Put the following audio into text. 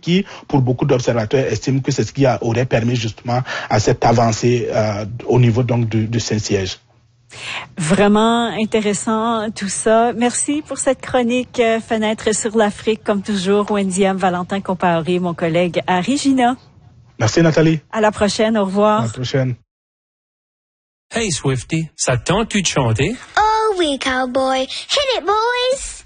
qui, pour beaucoup d'observateurs, estiment que c'est ce qui aurait permis justement à cette avancée au niveau donc du Saint-Siège. Vraiment intéressant tout ça. Merci pour cette chronique Fenêtre sur l'Afrique. Comme toujours, Wendy M. Valentin Compaoré, mon collègue à Regina. Merci Nathalie. À la prochaine, au revoir. À la prochaine. Hey Swifty, ça te tente-tu de chanter? Oh oui, cowboy. Hit it, boys!